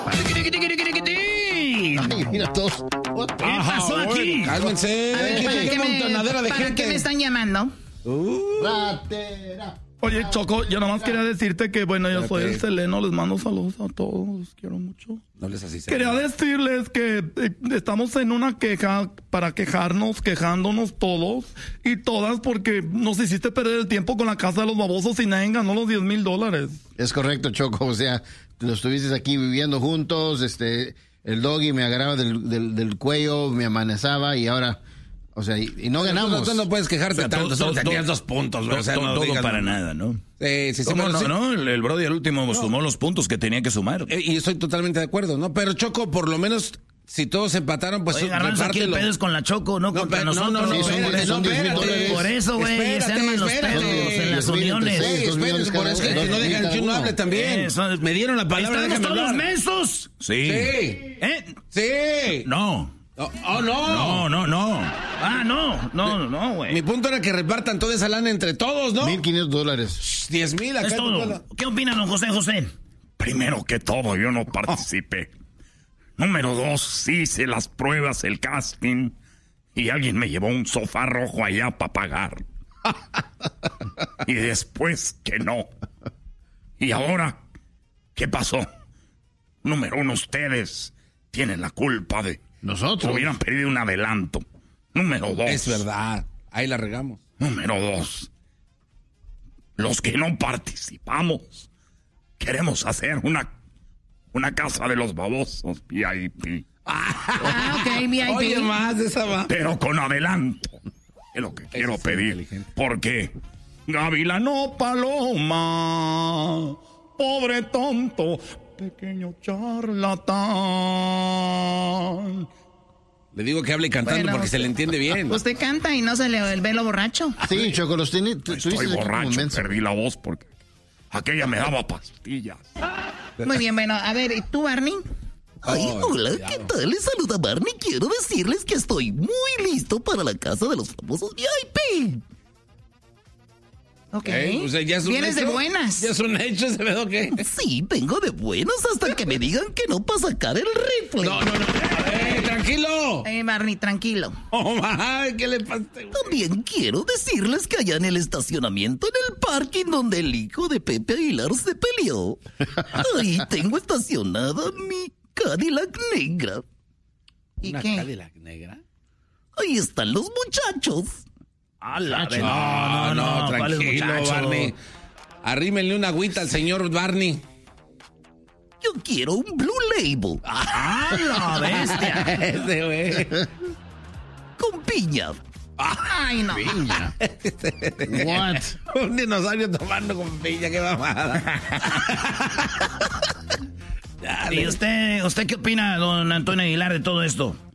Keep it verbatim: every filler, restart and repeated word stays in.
Ay, mira todos. ¿Qué pasó aquí? Cálmense. A ver, ¿Qué, ¿para qué qué me- montonadera de ¿para gente? qué me están llamando? Uh, Ratera. Oye, Choco, yo nomás quería decirte que, bueno, yo soy Ok. el Seleno, les mando saludos a todos, los quiero mucho. no les así. Quería decirles que eh, estamos en una queja para quejarnos, quejándonos todos y todas porque nos hiciste perder el tiempo con la casa de los babosos y nadie ganó los diez mil dólares. Es correcto, Choco. O sea, los estuviste aquí viviendo juntos. Este, el doggy me agarraba del, del, del cuello, me amanezaba y ahora, o sea, y, y no ganamos. Tú no puedes quejarte O sea, tanto, todo- solo todo- tenías todo- dos puntos, Todo, o sea, todo- no todo digas para no. nada, ¿no? Sí, sí, sí, ¿Cómo bueno, no, sí. no? El, el Brody al último No. sumó los puntos que tenía que sumar. Eh, Y estoy totalmente de acuerdo, ¿no? Pero Choco, por lo menos, si todos empataron, pues Oye, Garbanzo, aquí el repártelo. pedo es con la Choco, no, No, contra pero- no, nosotros. no, no, Sí, son- espérate, son no, diez mil espérate. dólares. Por eso, güey, se Espérate, arman los espérate. pedos en las Diez mil entre uniones. seis, Sí, dos millones espérense, por cada eso uno. que no dejan que uno hable también. Eso es- Me dieron la palabra, ¿Estamos déjame todos hablar. mensos? Sí. Sí, ¿Eh? sí. No. Oh, oh, no. No, no, no. Ah, no. No, no, güey. Mi punto era que repartan toda esa lana entre todos, ¿no? Mil quinientos dólares. Diez mil acá. Es en tu todo. escuela. ¿Qué opina don José José? Primero que todo, yo no participé. Número dos, sí hice las pruebas, el casting, y alguien me llevó un sofá rojo allá para pagar. Y después que no. Y ahora, ¿qué pasó? Número uno, ustedes tienen la culpa de... Nosotros. Hubieran pedido un adelanto. Número dos. Es verdad. Ahí la regamos. Número dos. Los que no participamos queremos hacer una, una casa de los babosos V I P. Ah, ok, V I P. Oye, más de esa va. Pero con adelanto. Es lo que quiero sí, pedir. inteligente. Porque Gavilano Paloma, pobre tonto, pequeño charlatán. Le digo que hable cantando Bueno, porque se le entiende bien. Usted canta y no se le ve lo borracho. Sí, Choco, los tiene. tú- Estoy tuviste aquí como borracho, menso. perdí la voz porque aquella me daba pastillas. Muy bien, bueno, a ver, ¿y tú, Barney? Ay, hola, ¿qué tal? Les saluda Barney. Quiero decirles que estoy muy listo para la casa de los famosos V I P. Ok. ¿Eh? O sea, ya es un Vienes de hecho. buenas. Ya es un hecho ese pedo que. Sí, vengo de buenas hasta que me digan que no para sacar el rifle. No, no, no. ¡Eh, tranquilo! Eh, Barney, tranquilo. Oh, my, ¿qué le pasa? También quiero decirles que allá en el estacionamiento, en el parking donde el hijo de Pepe Aguilar se peleó, ahí tengo estacionada mi Cadillac negra. ¿Y ¿Una qué? Cadillac negra? Ahí están los muchachos. A la vez. No, no, ¿cuáles tranquilo, muchachos? Barney. Arrímenle una agüita al señor Barney. Yo quiero un Blue Label ¡A la bestia! Ese güey. con piña. Ay, no. What? Un dinosaurio tomando con piña, qué mamada. ¿Y usted, usted qué opina, don Antonio Aguilar, de todo esto?